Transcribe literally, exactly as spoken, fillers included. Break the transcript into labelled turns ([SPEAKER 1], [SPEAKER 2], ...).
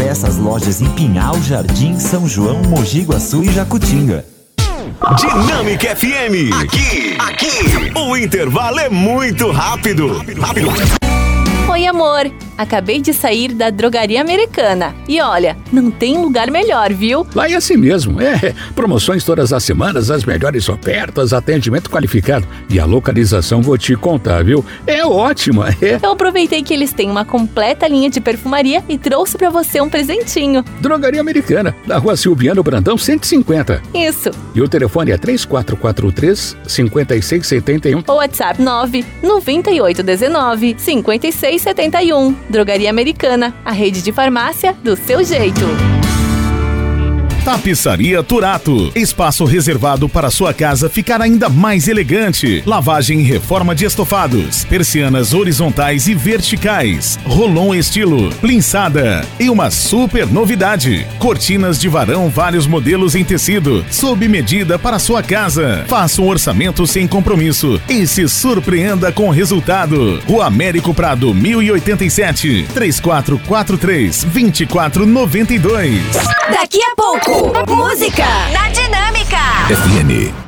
[SPEAKER 1] Autopeças, lojas em Pinhal, Jardim, São João, Mogi Guaçu e Jacutinga.
[SPEAKER 2] Dinâmica F M. Aqui, aqui, o intervalo é muito rápido. Rápido.
[SPEAKER 3] Oi, amor. Acabei de sair da Drogaria Americana. E olha, não tem lugar melhor, viu?
[SPEAKER 4] Lá é assim mesmo. É, promoções todas as semanas, as melhores ofertas, atendimento qualificado. E a localização, vou te contar, viu? É ótima. É.
[SPEAKER 3] Eu aproveitei que eles têm uma completa linha de perfumaria e trouxe pra você um presentinho.
[SPEAKER 4] Drogaria Americana, na Rua Silviano Brandão, cento e cinquenta.
[SPEAKER 3] Isso.
[SPEAKER 4] E o telefone é três quatro quatro três, cinco seis sete um.
[SPEAKER 3] O WhatsApp nove nove oito um nove, cinco seis sete um. Drogaria Americana, a rede de farmácia do seu jeito.
[SPEAKER 5] Tapeçaria Turato, espaço reservado para sua casa ficar ainda mais elegante. Lavagem e reforma de estofados, persianas horizontais e verticais, rolon estilo, linçada e uma super novidade, cortinas de varão vários modelos em tecido, sob medida para sua casa. Faça um orçamento sem compromisso e se surpreenda com o resultado. Rua Américo Prado, mil e oitenta e sete, três quatro quatro três, dois quatro nove dois.
[SPEAKER 6] Daqui a pouco, música na Dinâmica.
[SPEAKER 2] F M.